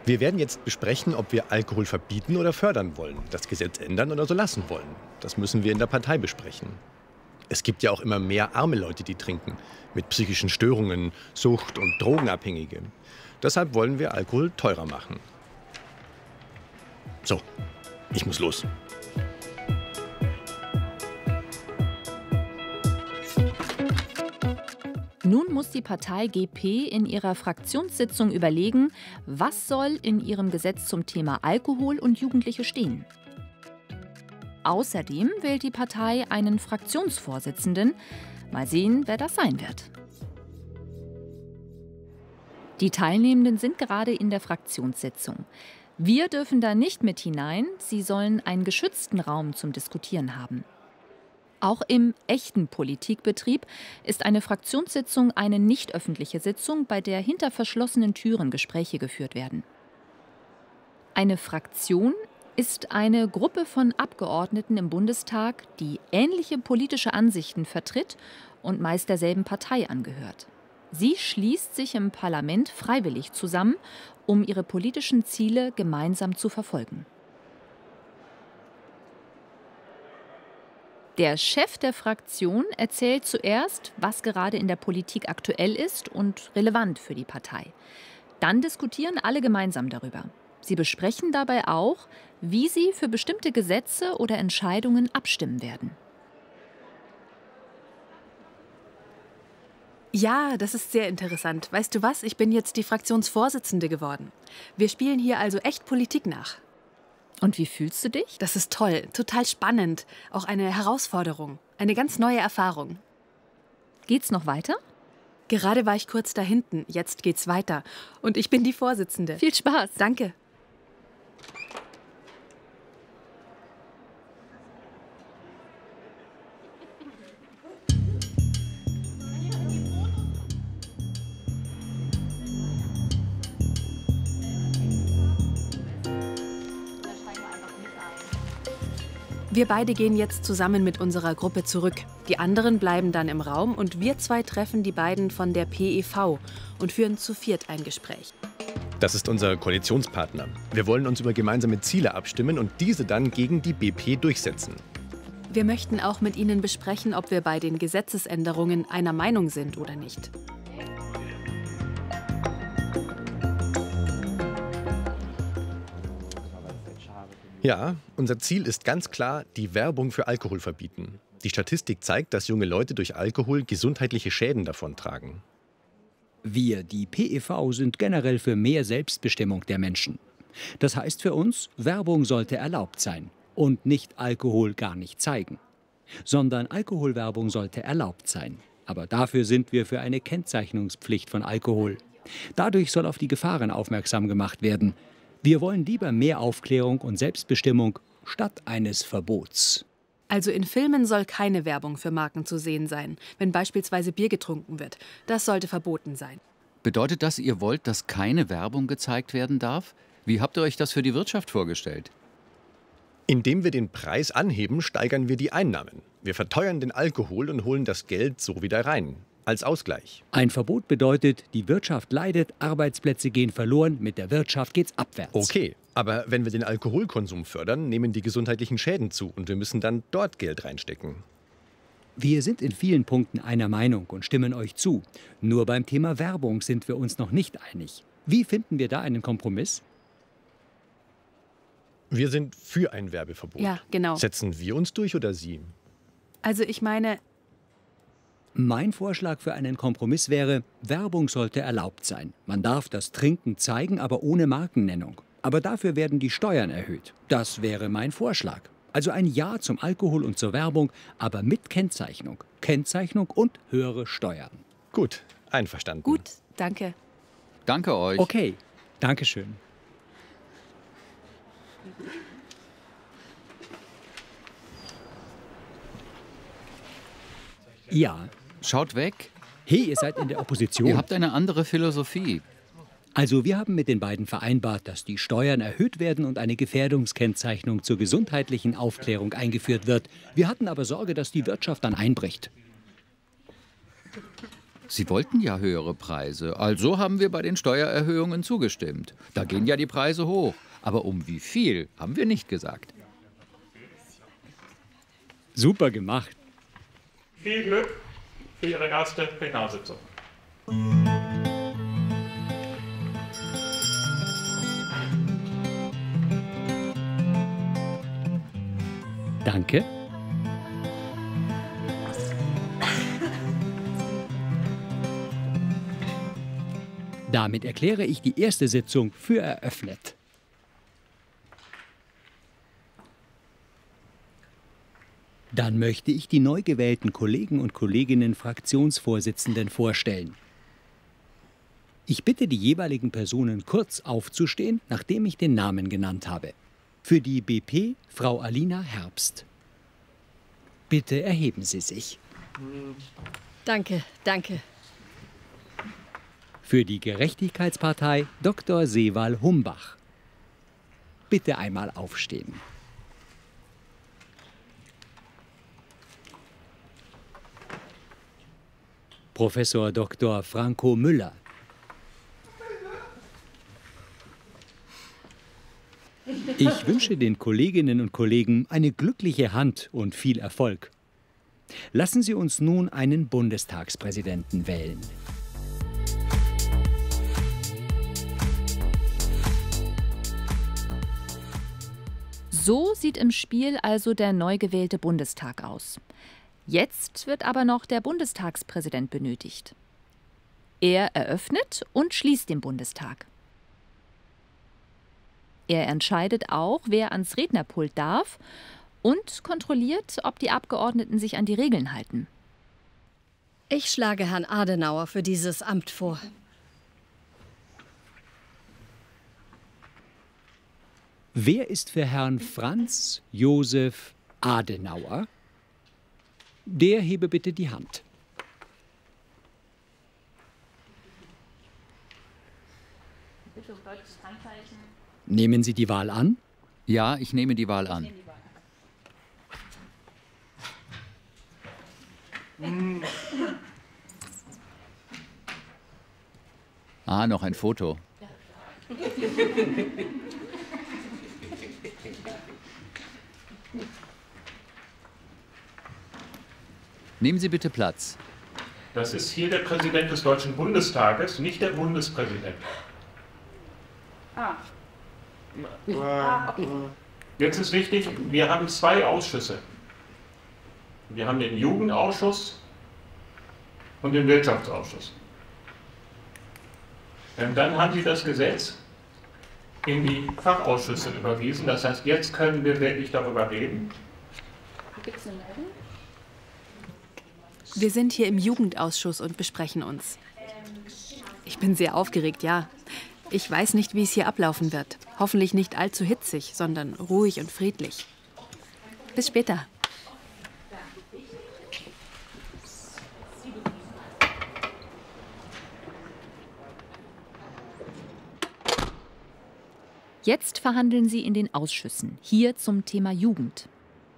Wir werden jetzt besprechen, ob wir Alkohol verbieten oder fördern wollen, das Gesetz ändern oder so lassen wollen. Das müssen wir in der Partei besprechen. Es gibt ja auch immer mehr arme Leute, die trinken, mit psychischen Störungen, Sucht und Drogenabhängige. Deshalb wollen wir Alkohol teurer machen. So, ich muss los. Nun muss die Partei GP in ihrer Fraktionssitzung überlegen, was soll in ihrem Gesetz zum Thema Alkohol und Jugendliche stehen. Außerdem wählt die Partei einen Fraktionsvorsitzenden. Mal sehen, wer das sein wird. Die Teilnehmenden sind gerade in der Fraktionssitzung. Wir dürfen da nicht mit hinein. Sie sollen einen geschützten Raum zum Diskutieren haben. Auch im echten Politikbetrieb ist eine Fraktionssitzung eine nicht öffentliche Sitzung, bei der hinter verschlossenen Türen Gespräche geführt werden. Eine Fraktion ist eine Gruppe von Abgeordneten im Bundestag, die ähnliche politische Ansichten vertritt und meist derselben Partei angehört. Sie schließt sich im Parlament freiwillig zusammen, um ihre politischen Ziele gemeinsam zu verfolgen. Der Chef der Fraktion erzählt zuerst, was gerade in der Politik aktuell ist und relevant für die Partei. Dann diskutieren alle gemeinsam darüber. Sie besprechen dabei auch, wie sie für bestimmte Gesetze oder Entscheidungen abstimmen werden. Ja, das ist sehr interessant. Weißt du was? Ich bin jetzt die Fraktionsvorsitzende geworden. Wir spielen hier also echt Politik nach. Und wie fühlst du dich? Das ist toll, total spannend. Auch eine Herausforderung, eine ganz neue Erfahrung. Geht's noch weiter? Gerade war ich kurz da hinten, jetzt geht's weiter. Und ich bin die Vorsitzende. Viel Spaß. Danke. Wir beide gehen jetzt zusammen mit unserer Gruppe zurück. Die anderen bleiben dann im Raum und wir zwei treffen die beiden von der PEV und führen zu viert ein Gespräch. Das ist unser Koalitionspartner. Wir wollen uns über gemeinsame Ziele abstimmen und diese dann gegen die BP durchsetzen. Wir möchten auch mit Ihnen besprechen, ob wir bei den Gesetzesänderungen einer Meinung sind oder nicht. Ja, unser Ziel ist ganz klar, die Werbung für Alkohol verbieten. Die Statistik zeigt, dass junge Leute durch Alkohol gesundheitliche Schäden davontragen. Wir, die PEV, sind generell für mehr Selbstbestimmung der Menschen. Das heißt für uns, Werbung sollte erlaubt sein und nicht Alkohol gar nicht zeigen. Sondern Alkoholwerbung sollte erlaubt sein. Aber dafür sind wir für eine Kennzeichnungspflicht von Alkohol. Dadurch soll auf die Gefahren aufmerksam gemacht werden. Wir wollen lieber mehr Aufklärung und Selbstbestimmung statt eines Verbots. Also in Filmen soll keine Werbung für Marken zu sehen sein, wenn beispielsweise Bier getrunken wird. Das sollte verboten sein. Bedeutet das, ihr wollt, dass keine Werbung gezeigt werden darf? Wie habt ihr euch das für die Wirtschaft vorgestellt? Indem wir den Preis anheben, steigern wir die Einnahmen. Wir verteuern den Alkohol und holen das Geld so wieder rein. Als Ausgleich. Ein Verbot bedeutet, die Wirtschaft leidet, Arbeitsplätze gehen verloren, mit der Wirtschaft geht's abwärts. Okay, aber wenn wir den Alkoholkonsum fördern, nehmen die gesundheitlichen Schäden zu und wir müssen dann dort Geld reinstecken. Wir sind in vielen Punkten einer Meinung und stimmen euch zu. Nur beim Thema Werbung sind wir uns noch nicht einig. Wie finden wir da einen Kompromiss? Wir sind für ein Werbeverbot. Ja, genau. Setzen wir uns durch oder Sie? Also ich meine... Mein Vorschlag für einen Kompromiss wäre, Werbung sollte erlaubt sein. Man darf das Trinken zeigen, aber ohne Markennennung. Aber dafür werden die Steuern erhöht. Das wäre mein Vorschlag. Also ein Ja zum Alkohol und zur Werbung, aber mit Kennzeichnung. Kennzeichnung und höhere Steuern. Gut, einverstanden. Gut, danke. Danke euch. Okay, Dankeschön. Ja. Schaut weg. Hey, ihr seid in der Opposition. Ihr habt eine andere Philosophie. Also wir haben mit den beiden vereinbart, dass die Steuern erhöht werden und eine Gefährdungskennzeichnung zur gesundheitlichen Aufklärung eingeführt wird. Wir hatten aber Sorge, dass die Wirtschaft dann einbricht. Sie wollten ja höhere Preise, also haben wir bei den Steuererhöhungen zugestimmt. Da gehen ja die Preise hoch. Aber um wie viel, haben wir nicht gesagt. Super gemacht. Viel Glück für Ihre erste Plenarsitzung. Danke. Damit erkläre ich die erste Sitzung für eröffnet. Dann möchte ich die neu gewählten Kollegen und Kolleginnen Fraktionsvorsitzenden vorstellen. Ich bitte die jeweiligen Personen kurz aufzustehen, nachdem ich den Namen genannt habe. Für die BP Frau Alina Herbst. Bitte erheben Sie sich. Danke, danke. Für die Gerechtigkeitspartei Dr. Sewal Humbach. Bitte einmal aufstehen. Professor Dr. Franco Müller. Ich wünsche den Kolleginnen und Kollegen eine glückliche Hand und viel Erfolg. Lassen Sie uns nun einen Bundestagspräsidenten wählen. So sieht im Spiel also der neu gewählte Bundestag aus. Jetzt wird aber noch der Bundestagspräsident benötigt. Er eröffnet und schließt den Bundestag. Er entscheidet auch, wer ans Rednerpult darf und kontrolliert, ob die Abgeordneten sich an die Regeln halten. Ich schlage Herrn Adenauer für dieses Amt vor. Wer ist für Herrn Franz Josef Adenauer? Der hebe bitte die Hand. Nehmen Sie die Wahl an? Ja, ich nehme die Wahl an. Ah, noch ein Foto. Nehmen Sie bitte Platz. Das ist hier der Präsident des Deutschen Bundestages, nicht der Bundespräsident. Jetzt ist wichtig, wir haben zwei Ausschüsse. Wir haben den Jugendausschuss und den Wirtschaftsausschuss. Und dann haben Sie das Gesetz in die Fachausschüsse überwiesen. Das heißt, jetzt können wir wirklich darüber reden. Gibt es eine Meldung? Wir sind hier im Jugendausschuss und besprechen uns. Ich bin sehr aufgeregt, ja. Ich weiß nicht, wie es hier ablaufen wird. Hoffentlich nicht allzu hitzig, sondern ruhig und friedlich. Bis später. Jetzt verhandeln sie in den Ausschüssen, hier zum Thema Jugend.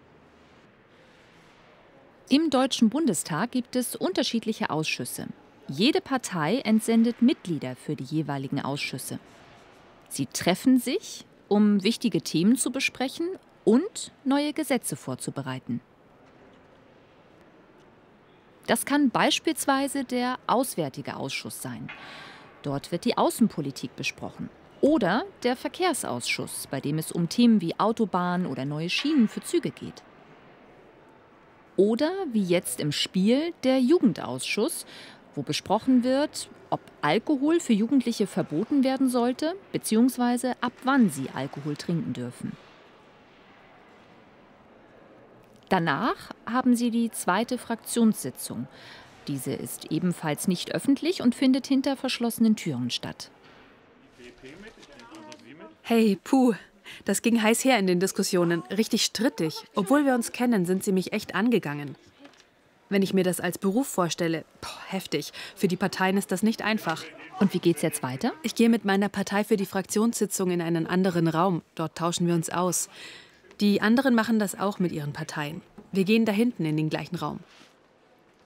Im Deutschen Bundestag gibt es unterschiedliche Ausschüsse. Jede Partei entsendet Mitglieder für die jeweiligen Ausschüsse. Sie treffen sich, um wichtige Themen zu besprechen und neue Gesetze vorzubereiten. Das kann beispielsweise der Auswärtige Ausschuss sein. Dort wird die Außenpolitik besprochen. Oder der Verkehrsausschuss, bei dem es um Themen wie Autobahnen oder neue Schienen für Züge geht. Oder, wie jetzt im Spiel, der Jugendausschuss, wo besprochen wird, ob Alkohol für Jugendliche verboten werden sollte, beziehungsweise ab wann sie Alkohol trinken dürfen. Danach haben sie die zweite Fraktionssitzung. Diese ist ebenfalls nicht öffentlich und findet hinter verschlossenen Türen statt. Hey, puh, das ging heiß her in den Diskussionen, richtig strittig. Obwohl wir uns kennen, sind sie mich echt angegangen. Wenn ich mir das als Beruf vorstelle, heftig. Für die Parteien ist das nicht einfach. Und wie geht's jetzt weiter? Ich gehe mit meiner Partei für die Fraktionssitzung in einen anderen Raum. Dort tauschen wir uns aus. Die anderen machen das auch mit ihren Parteien. Wir gehen da hinten in den gleichen Raum.